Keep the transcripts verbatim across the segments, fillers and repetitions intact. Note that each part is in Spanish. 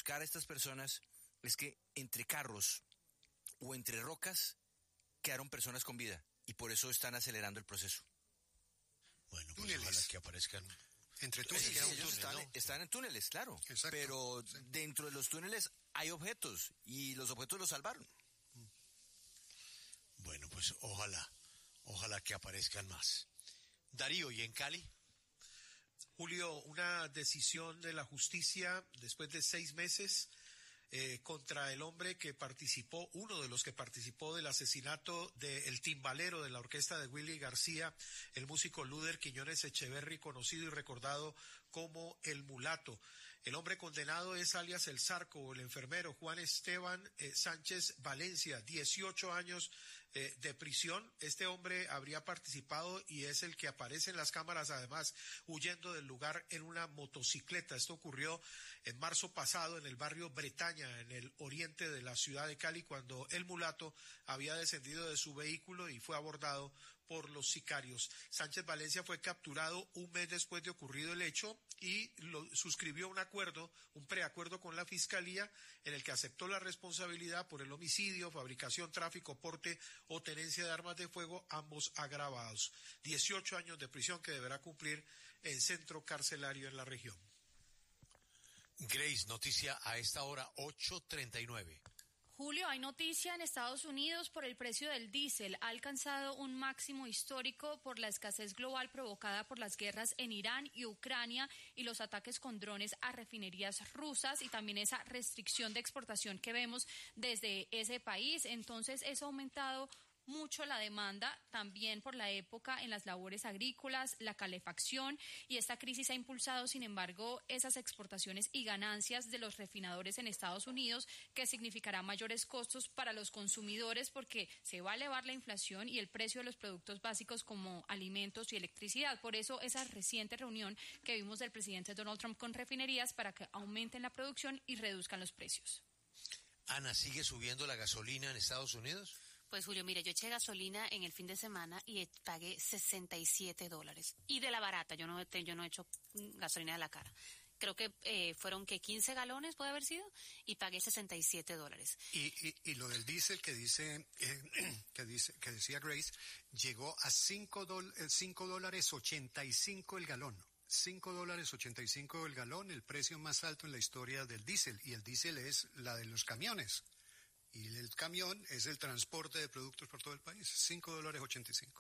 buscar a estas personas es que entre carros o entre rocas quedaron personas con vida y por eso están acelerando el proceso. Bueno, pues túneles. Ojalá que aparezcan. Entre Sí, túneles. sí, un ellos túnel, están, ¿no? están en túneles, claro. Exacto, Pero sí. dentro de los túneles hay objetos y los objetos los salvaron. Bueno, pues ojalá, ojalá que aparezcan más. Darío, ¿y en Cali? Julio, una decisión de la justicia después de seis meses eh, contra el hombre que participó, uno de los que participó del asesinato del timbalero de la orquesta de Willy García, el músico Luder Quiñones Echeverry, conocido y recordado como el Mulato. El hombre condenado es alias El Zarco, o el enfermero Juan Esteban eh, Sánchez Valencia, dieciocho años eh, de prisión. Este hombre habría participado y es el que aparece en las cámaras, además, huyendo del lugar en una motocicleta. Esto ocurrió en marzo pasado en el barrio Bretaña, en el oriente de la ciudad de Cali, cuando el Mulato había descendido de su vehículo y fue abordado por los sicarios. Sánchez Valencia fue capturado un mes después de ocurrido el hecho y lo, suscribió un acuerdo, un preacuerdo con la Fiscalía en el que aceptó la responsabilidad por el homicidio, fabricación, tráfico, porte o tenencia de armas de fuego, ambos agravados. dieciocho años de prisión que deberá cumplir en centro carcelario en la región. Grace, noticia a esta hora, ocho treinta y nueve. Julio, hay noticia en Estados Unidos por el precio del diésel. Ha alcanzado un máximo histórico por la escasez global provocada por las guerras en Irán y Ucrania y los ataques con drones a refinerías rusas y también esa restricción de exportación que vemos desde ese país. Entonces, eso ha aumentado mucho la demanda, también por la época en las labores agrícolas, la calefacción, y esta crisis ha impulsado, sin embargo, esas exportaciones y ganancias de los refinadores en Estados Unidos, que significará mayores costos para los consumidores porque se va a elevar la inflación y el precio de los productos básicos como alimentos y electricidad. Por eso, esa reciente reunión que vimos del presidente Donald Trump con refinerías para que aumenten la producción y reduzcan los precios. Ana, ¿sigue subiendo la gasolina en Estados Unidos? Pues Julio, mire, yo eché gasolina en el fin de semana y pagué sesenta y siete dólares. Y de la barata, yo no, yo no he hecho gasolina de la cara. Creo que eh, fueron que quince galones, puede haber sido, y pagué sesenta y siete dólares. Y, y, y lo del diésel que dice, eh, que dice, que decía Grace, llegó a cinco dólares ochenta y cinco el galón. cinco dólares ochenta y cinco el galón, el precio más alto en la historia del diésel. Y el diésel es la de los camiones. Y el camión es el transporte de productos por todo el país. cinco dólares ochenta y cinco.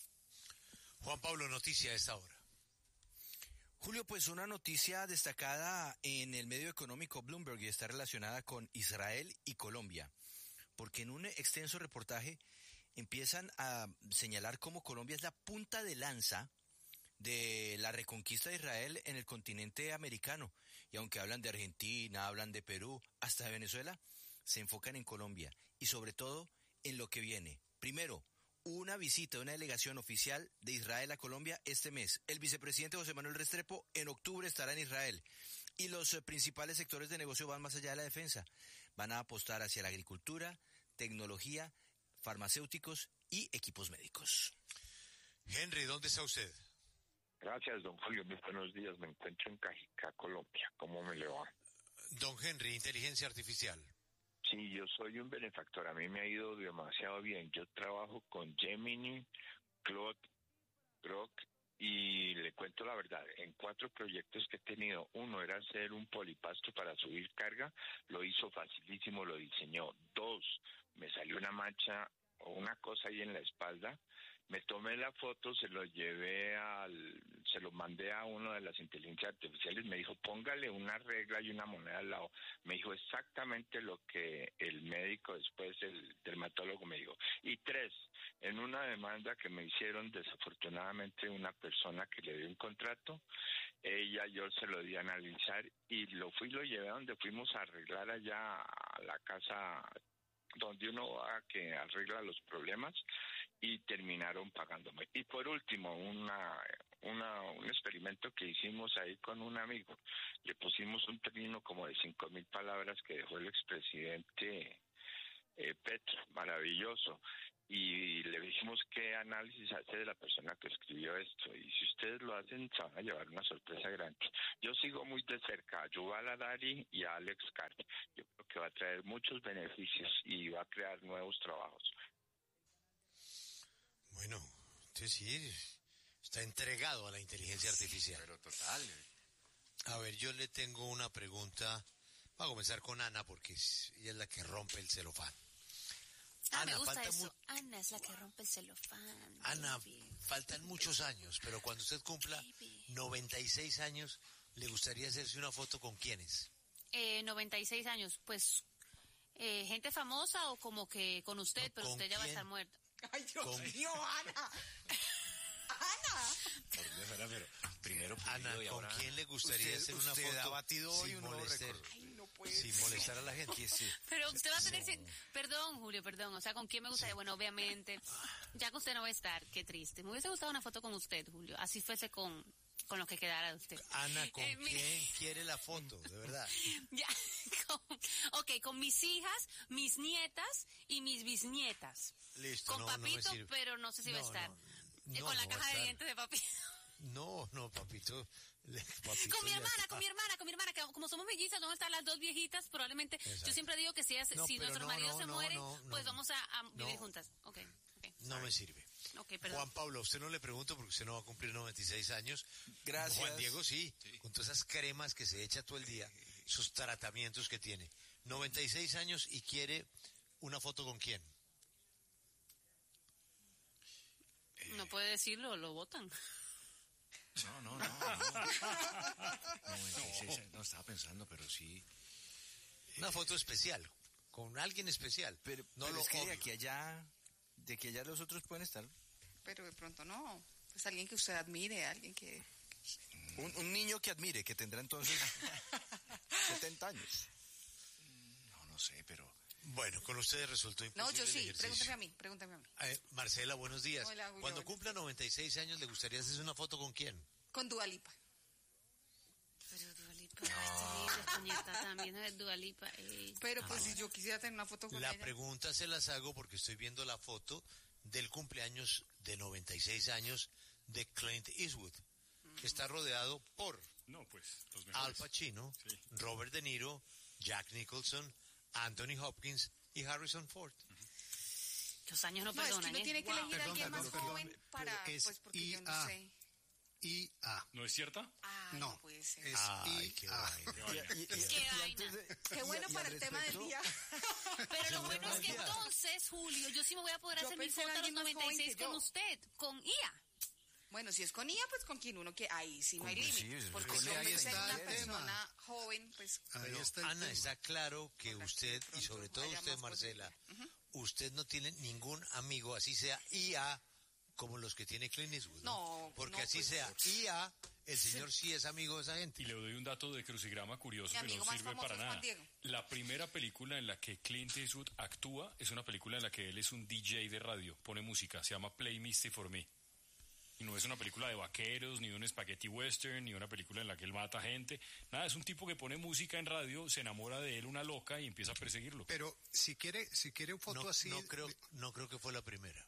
Juan Pablo, noticia a esta hora. Julio, pues una noticia destacada en el medio económico Bloomberg y está relacionada con Israel y Colombia, porque en un extenso reportaje empiezan a señalar cómo Colombia es la punta de lanza de la reconquista de Israel en el continente americano. Y aunque hablan de Argentina, hablan de Perú, hasta de Venezuela, se enfocan en Colombia y sobre todo en lo que viene. Primero, una visita de una delegación oficial de Israel a Colombia este mes. El vicepresidente José Manuel Restrepo en octubre estará en Israel. Y los eh, principales sectores de negocio van más allá de la defensa. Van a apostar hacia la agricultura, tecnología, farmacéuticos y equipos médicos. Henry, ¿dónde está usted? Gracias, don Julio. Muy buenos días. Me encuentro en Cajicá, Colombia. ¿Cómo me le va? Don Henry, inteligencia artificial. Sí, yo soy un benefactor. A mí me ha ido demasiado bien. Yo trabajo con Gemini, Claude, Grok, y le cuento la verdad. En cuatro proyectos que he tenido, uno era hacer un polipasto para subir carga. Lo hizo facilísimo, lo diseñó. Dos, me salió una mancha o una cosa ahí en la espalda. Me tomé la foto, se lo llevé al, se lo mandé a uno de las inteligencias artificiales, me dijo, póngale una regla y una moneda al lado. Me dijo exactamente lo que el médico después, el dermatólogo me dijo. Y tres, en una demanda que me hicieron desafortunadamente una persona que le dio un contrato, ella yo se lo di a analizar y lo fui, lo llevé a donde fuimos a arreglar allá a la casa donde uno va que arregla los problemas, y terminaron pagándome. Y por último, una, una un experimento que hicimos ahí con un amigo. Le pusimos un término como de cinco mil palabras que dejó el expresidente eh, Petro, maravilloso. Y le dijimos qué análisis hace de la persona que escribió esto. Y si ustedes lo hacen, se van a llevar una sorpresa grande. Yo sigo muy de cerca a Yuval Harari y a Alex Carney. Yo creo que va a traer muchos beneficios y va a crear nuevos trabajos. Bueno, usted sí está entregado a la inteligencia artificial. Pero total. A ver, yo le tengo una pregunta. Voy a comenzar con Ana porque ella es la que rompe el celofán. Ah, Ana, me gusta falta eso. mu- Ana es la que rompe el celofán. Ana, baby. faltan muchos años, pero cuando usted cumpla Baby. noventa y seis años, ¿le gustaría hacerse una foto con quiénes? Eh, noventa y seis años, pues, eh, gente famosa o como que con usted, No, pero ¿con usted ya va a quién? estar muerta. Ay, Dios Con- mío, Ana. Ana. Por Dios, Ana, pero primero Ana, pedido y ¿con ahora... quién le gustaría Usted- hacer una usted ha foto batido hoy sin un nuevo molestar, récord. Ay, no puede sin ser. molestar a la gente? Que sí. Pero usted va a tener... que- Perdón, Julio, perdón. O sea, ¿con quién me gustaría? Bueno, obviamente, ya que usted no va a estar, qué triste. Me hubiese gustado una foto con usted, Julio. Así fuese con, con lo que quedara de usted. Ana, ¿con Eh, mire. quién quiere la foto? De verdad. Ya, con, ok, con mis hijas, mis nietas y mis bisnietas. Listo, Con no, no me Papito, sirve. pero no sé si va a No, estar. no, Eh, no, con la no va a caja de estar. dientes de Papito. No, no, papito. le- papito Con mi ya hermana, está. con mi hermana, con mi hermana, que como somos mellizas, vamos a estar las dos viejitas, probablemente. Exacto. Yo siempre digo que si, es- No, si pero nuestros no, maridos no, se no, mueren, no, no. pues vamos a, a vivir No. juntas. Ok, ok. No me sirve. Ok, perdón. Juan Pablo, a usted no le pregunto porque usted no va a cumplir noventa y seis años. Gracias. Juan Diego sí, con todas esas cremas que se echa todo el día, sus tratamientos que tiene. noventa y seis años y quiere una foto con quién. No puede decirlo, lo votan. No, no, no, no. noventa y seis, no, estaba pensando, pero sí. Una foto especial, con alguien especial. Pero, no pero lo es que de obvio. aquí allá, de aquí allá los otros pueden estar. Pero de pronto no. Pues alguien que usted admire, alguien que... Un, un niño que admire, que tendrá entonces setenta años. No, no sé, pero... Bueno, con ustedes resultó imposible No, yo el sí. ejercicio. Pregúntame a mí, pregúntame a mí. Eh, Marcela, buenos días. Hola, Julio, Cuando buenos cumpla noventa y seis años, ¿le gustaría hacerse una foto con quién? Con Dua Lipa. Pero Dualipa, está libre, puñeta, también es Dualipa. ey. Pero pues si yo quisiera tener una foto con La ella. pregunta se las hago porque estoy viendo la foto del cumpleaños de noventa y seis años de Clint Eastwood. Está rodeado por No, pues, los Al mejores. Pacino, Sí. Robert De Niro, Jack Nicholson, Anthony Hopkins y Harrison Ford. Los años no No, es que perdonan, uno ¿eh? tiene que elegir a Perdón, alguien más perdón, perdón, joven pero para... es Pues porque yo no I A. sé. I A. ¿No es cierta? Ay, No, no puede ser. es Ay, qué I A. vaina. Qué vaina. Y- y- Qué y vaina. antes de- Qué y- bueno y para al el tema del respecto, día. Pero lo bueno es que María. entonces, Julio, yo sí me voy a poder Yo hacer mi pensé en foto a los alguien más noventa y joven seis que con yo. usted, con I A. Bueno, si es con I A, pues con quien uno que... Ahí sí no hay Con- sí, límite. es- Porque con yo ahí pensé en está una el tema. persona joven, pues... Ahí Pero, está el Ana, tema. está claro que Ojalá usted, de y pronto sobre todo haya usted, más Marcela, posibilidad. usted no tiene ningún amigo, así sea I A, como los que tiene Clint Eastwood, ¿no? No, Porque no, así pues- sea I A, el señor sí es amigo de esa gente. Y le doy un dato de crucigrama curioso Mi que amigo no más sirve famoso para es Juan nada. Diego. La primera película en la que Clint Eastwood actúa es una película en la que él es un D J de radio, pone música, se llama Play Misty for Me. Y no es una película de vaqueros, ni de un spaghetti western, ni una película en la que él mata gente. Nada, es un tipo que pone música en radio, se enamora de él una loca y empieza a perseguirlo. Pero si quiere, si quiere un foto No, así... no creo, no creo que fue la primera.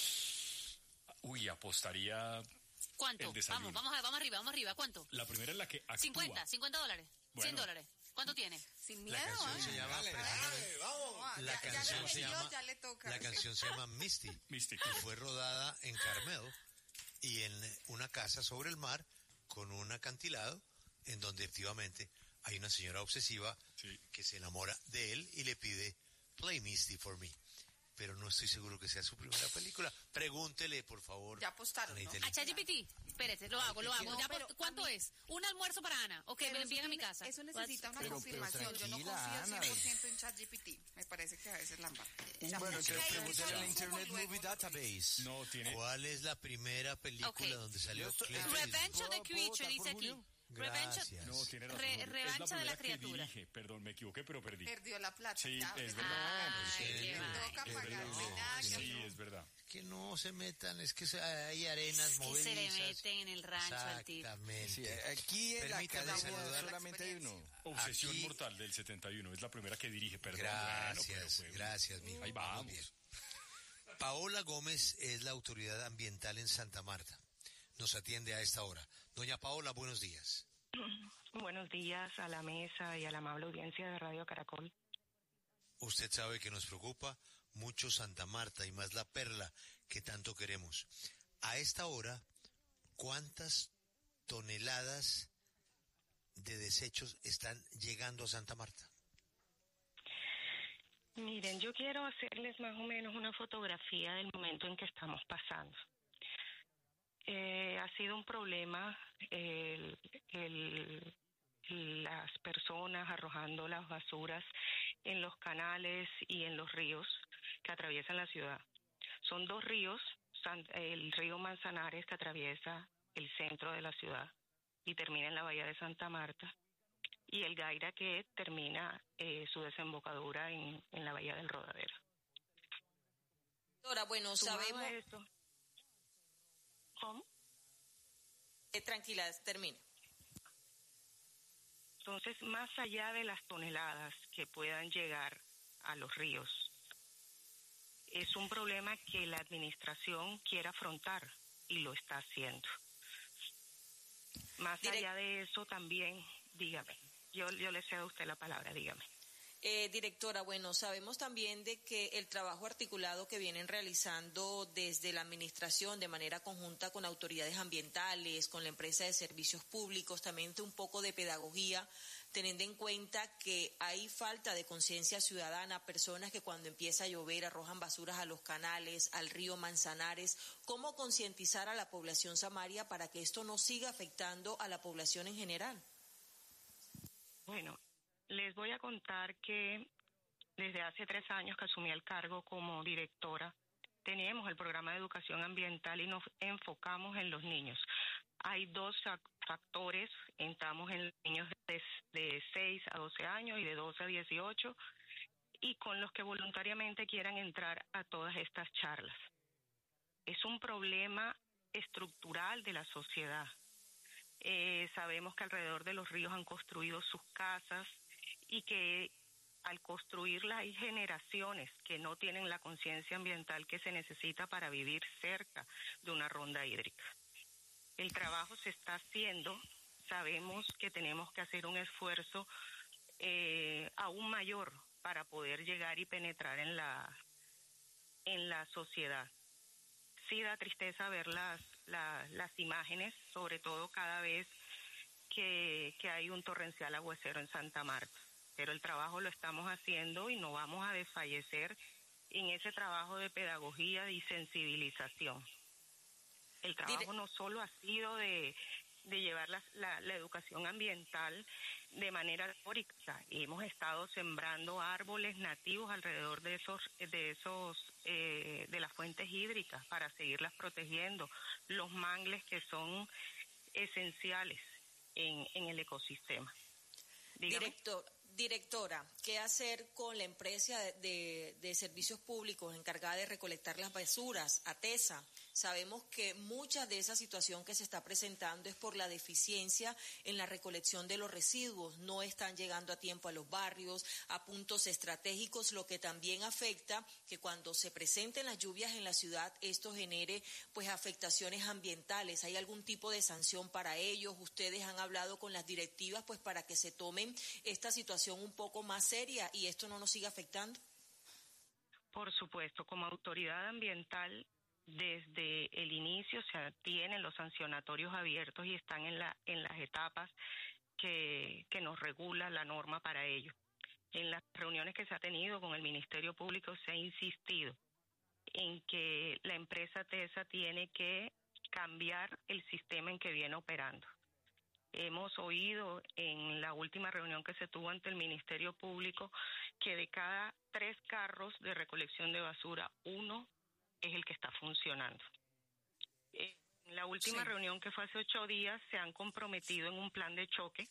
Uy, apostaría... ¿Cuánto? El desayuno. Vamos, vamos, a- vamos arriba, vamos arriba. ¿Cuánto? La primera en la que actúa. cincuenta, cincuenta dólares. Bueno. cien dólares. ¿Cuánto tiene? Sin miedo, La canción ¿eh? se llama Dale, precisamente- vamos. La Ya- ya canción le se eligió, llama ya le toca. La canción se llama Misty. Misty. Y fue rodada en Carmel y en una casa sobre el mar con un acantilado en donde efectivamente hay una señora obsesiva Sí. que se enamora de él y le pide Play Misty for me. Pero no estoy seguro que sea su primera película. Pregúntele, por favor. Ya apostaron, a la ¿no? A inteligencia. ChatGPT. Espérate, lo hago, lo hago. No, Ya, pero por- ¿Cuánto a mí- es? Un almuerzo para Ana. Ok, me Pero lo envían a mi tiene- casa. Eso necesita una Pero- pero confirmación. Yo no tranquila, confío Ana. cien por ciento en ChatGPT. Me parece que a veces la embarra. Bueno, entonces Ay, pregúntale a la eso Internet luego, Movie luego. Database. No, tiene... ¿Cuál es la primera película Ok. donde salió Yo estoy- Clint Ah. Eastwood? Revenge of the ¿Puedo- puedo Creature votar dice por aquí. Julio? Gracias. No, tiene razón. Re- Julio. revancha es la de la primera que criatura. dirige. Perdón, me equivoqué, pero perdí. Perdió la plata. Sí, ya, es ya. verdad. Ay, ¿en qué serio? vaina. Toca Qué pagar, verdad. no hay nada que Sí, hacer. es verdad. Que no se metan, es que se- hay arenas Es que movedizas. se le meten en el rancho al tipo. Exactamente. Sí, aquí en la Permítame academia saludar. solamente hay uno. Obsesión Aquí- Mortal del setenta y uno. Es la primera que dirige, perdón. Gracias, bueno, pero fue- gracias, mijo. Ahí vamos. bien. Paola Gómez es la autoridad ambiental en Santa Marta. Nos atiende a esta hora. Doña Paola, buenos días. Buenos días a la mesa y a la amable audiencia de Radio Caracol. Usted sabe que nos preocupa mucho Santa Marta y más la Perla que tanto queremos. A esta hora, ¿cuántas toneladas de desechos están llegando a Santa Marta? Miren, yo quiero hacerles más o menos una fotografía del momento en que estamos pasando. Eh, ha sido un problema el, el- las personas arrojando las basuras en los canales y en los ríos que atraviesan la ciudad. Son dos ríos, San- el río Manzanares que atraviesa el centro de la ciudad y termina en la bahía de Santa Marta, y el Gaira que termina eh, su desembocadura en, en la bahía del Rodadero. Doctora, bueno, Sumado sabemos... a esto, ¿cómo? Eh, tranquila, termine. Entonces, más allá de las toneladas que puedan llegar a los ríos, es un problema que la administración quiere afrontar y lo está haciendo. Más Direct- allá de eso también, dígame, yo, yo le cedo a usted la palabra, dígame. Eh, directora, bueno, sabemos también de que el trabajo articulado que vienen realizando desde la administración de manera conjunta con autoridades ambientales, con la empresa de servicios públicos, también de un poco de pedagogía, teniendo en cuenta que hay falta de conciencia ciudadana, personas que cuando empieza a llover arrojan basuras a los canales, al río Manzanares. ¿Cómo concientizar a la población samaria para que esto no siga afectando a la población en general? Bueno, les voy a contar que desde hace tres años que asumí el cargo como directora, teníamos el programa de educación ambiental y nos enfocamos en los niños. Hay dos fac- factores, estamos en niños de, de seis a doce años y de doce a dieciocho, y con los que voluntariamente quieran entrar a todas estas charlas. Es un problema estructural de la sociedad. Eh, sabemos que alrededor de los ríos han construido sus casas y que al construirlas hay generaciones que no tienen la conciencia ambiental que se necesita para vivir cerca de una ronda hídrica. El trabajo se está haciendo, sabemos que tenemos que hacer un esfuerzo eh, aún mayor para poder llegar y penetrar en la, en la sociedad. Sí da tristeza ver las, la- las imágenes, sobre todo cada vez que, que hay un torrencial aguacero en Santa Marta. Pero el trabajo lo estamos haciendo y no vamos a desfallecer en ese trabajo de pedagogía y sensibilización. El trabajo Dire- no solo ha sido de, de llevar la, la, la educación ambiental de manera teórica, hemos estado sembrando árboles nativos alrededor de esos, de esos, eh, de las fuentes hídricas para seguirlas protegiendo, los mangles que son esenciales en, en el ecosistema. Dígame. Director, directora, ¿qué hacer con la empresa de, de- de servicios públicos encargada de recolectar las basuras, ATESA? Sabemos que mucha de esa situación que se está presentando es por la deficiencia en la recolección de los residuos. No están llegando a tiempo a los barrios, a puntos estratégicos, lo que también afecta que cuando se presenten las lluvias en la ciudad, esto genere pues afectaciones ambientales. ¿Hay algún tipo de sanción para ellos? ¿Ustedes han hablado con las directivas pues para que se tomen esta situación un poco más seria y esto no nos siga afectando? Por supuesto, como autoridad ambiental, desde el inicio se tienen los sancionatorios abiertos y están en la en las etapas que, que nos regula la norma para ello. En las reuniones que se ha tenido con el Ministerio Público se ha insistido en que la empresa TESA tiene que cambiar el sistema en que viene operando. Hemos oído en la última reunión que se tuvo ante el Ministerio Público que de cada tres carros de recolección de basura, uno es el que está funcionando. En En la última Sí. reunión que fue hace ocho días se han comprometido en un plan de choque.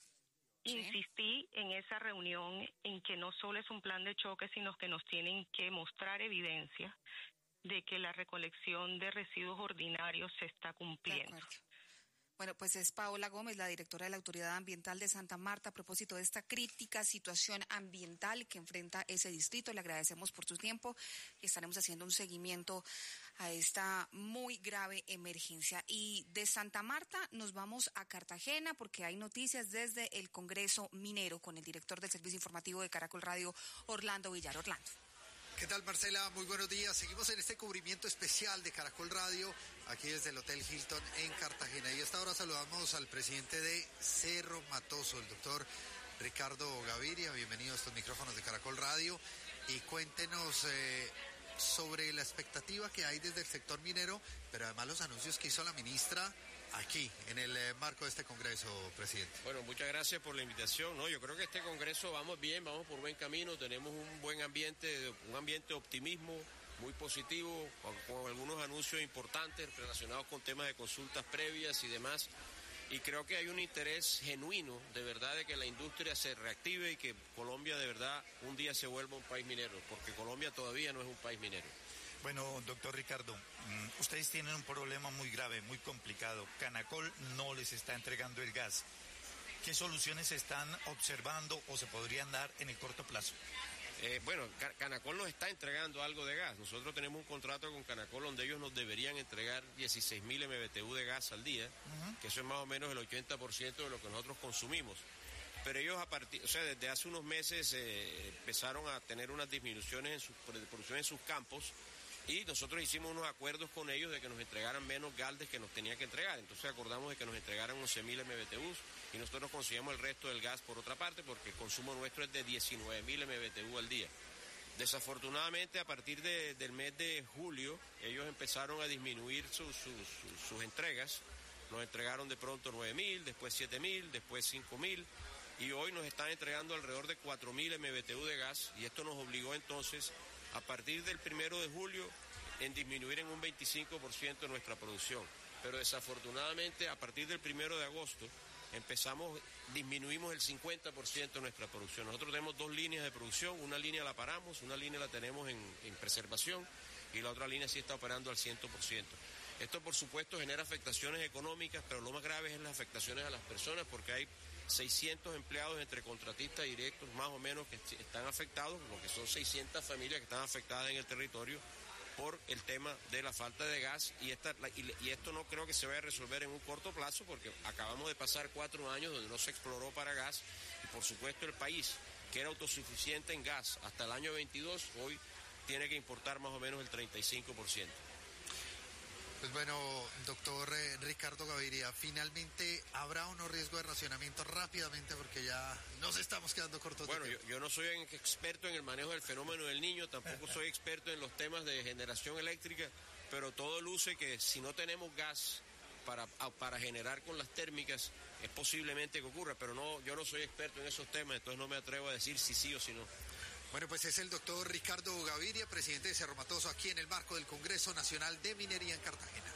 Sí. Insistí en esa reunión en que no solo es un plan de choque, sino que nos tienen que mostrar evidencia de que la recolección de residuos ordinarios se está De cumpliendo. acuerdo. Bueno, pues es Paola Gómez, la directora de la Autoridad Ambiental de Santa Marta, a propósito de esta crítica situación ambiental que enfrenta ese distrito. Le agradecemos por su tiempo y estaremos haciendo un seguimiento a esta muy grave emergencia. Y de Santa Marta nos vamos a Cartagena porque hay noticias desde el Congreso Minero con el director del Servicio Informativo de Caracol Radio, Orlando Villar. Orlando. ¿Qué tal, Marcela? Muy buenos días. Seguimos en este cubrimiento especial de Caracol Radio, aquí desde el Hotel Hilton en Cartagena. Y a esta hora saludamos al presidente de Cerro Matoso, el doctor Ricardo Gaviria. Bienvenido a estos micrófonos de Caracol Radio. Y cuéntenos eh, sobre la expectativa que hay desde el sector minero, pero además los anuncios que hizo la ministra aquí, en el eh, marco de este congreso, presidente. Bueno, muchas gracias por la invitación. No, yo creo que este congreso vamos bien, vamos por buen camino, tenemos un buen ambiente, un ambiente de optimismo muy positivo, con, con algunos anuncios importantes relacionados con temas de consultas previas y demás. Y creo que hay un interés genuino, de verdad, de que la industria se reactive y que Colombia, de verdad, un día se vuelva un país minero, porque Colombia todavía no es un país minero. Bueno, doctor Ricardo, ustedes tienen un problema muy grave, muy complicado. Canacol no les está entregando el gas. ¿Qué soluciones se están observando o se podrían dar en el corto plazo? Eh, bueno, Canacol nos está entregando algo de gas. Nosotros tenemos un contrato con Canacol donde ellos nos deberían entregar dieciséis mil M B T U de gas al día, uh-huh. que eso es más o menos el ochenta por ciento de lo que nosotros consumimos. Pero ellos a partir, o sea, desde hace unos meses eh, empezaron a tener unas disminuciones en su producción en sus campos. Y nosotros hicimos unos acuerdos con ellos de que nos entregaran menos gas del que nos tenían que entregar. Entonces acordamos de que nos entregaran once mil M B T U y nosotros conseguimos el resto del gas por otra parte porque el consumo nuestro es de diecinueve mil M B T U al día. Desafortunadamente, a partir de, del mes de julio, ellos empezaron a disminuir sus, sus, sus, sus entregas. Nos entregaron de pronto nueve mil, después siete mil, después cinco mil y hoy nos están entregando alrededor de cuatro mil M B T U de gas y esto nos obligó entonces a partir del primero de julio en disminuir en un veinticinco por ciento nuestra producción. Pero desafortunadamente a partir del primero de agosto empezamos, disminuimos el cincuenta por ciento de nuestra producción. Nosotros tenemos dos líneas de producción, una línea la paramos, una línea la tenemos en, en preservación y la otra línea sí está operando al cien por ciento. Esto por supuesto genera afectaciones económicas, pero lo más grave es las afectaciones a las personas porque hay seiscientos empleados entre contratistas directos más o menos que están afectados, lo que son seiscientas familias que están afectadas en el territorio por el tema de la falta de gas y, esta, y, y esto no creo que se vaya a resolver en un corto plazo porque acabamos de pasar cuatro años donde no se exploró para gas y por supuesto el país que era autosuficiente en gas hasta el año veintidós hoy tiene que importar más o menos el treinta y cinco por ciento. Pues bueno, doctor eh, Ricardo Gaviria, finalmente habrá unos riesgos de racionamiento rápidamente porque ya nos estamos quedando cortos. Bueno, yo, yo no soy experto en el manejo del fenómeno del Niño, tampoco soy experto en los temas de generación eléctrica, pero todo luce que si no tenemos gas para, para generar con las térmicas, es posiblemente que ocurra, pero no, yo no soy experto en esos temas, entonces no me atrevo a decir si sí o si no. Bueno, pues es el doctor Ricardo Gaviria, presidente de Cerro Matoso, aquí en el marco del Congreso Nacional de Minería en Cartagena.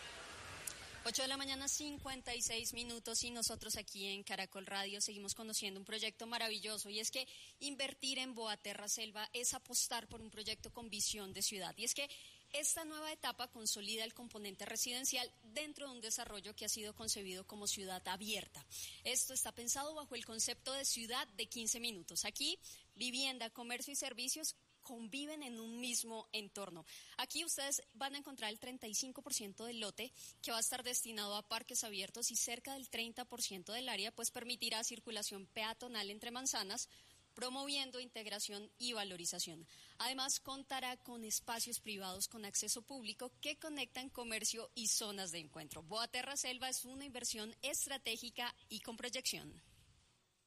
ocho de la mañana, cincuenta y seis minutos, y nosotros aquí en Caracol Radio seguimos conociendo un proyecto maravilloso, y es que invertir en Boaterra Selva es apostar por un proyecto con visión de ciudad, y es que esta nueva etapa consolida el componente residencial dentro de un desarrollo que ha sido concebido como ciudad abierta. Esto está pensado bajo el concepto de ciudad de quince minutos. Aquí, vivienda, comercio y servicios conviven en un mismo entorno. Aquí ustedes van a encontrar el treinta y cinco por ciento del lote que va a estar destinado a parques abiertos y cerca del treinta por ciento del área pues permitirá circulación peatonal entre manzanas, promoviendo integración y valorización. Además, contará con espacios privados con acceso público que conectan comercio y zonas de encuentro. Boaterra Selva es una inversión estratégica y con proyección.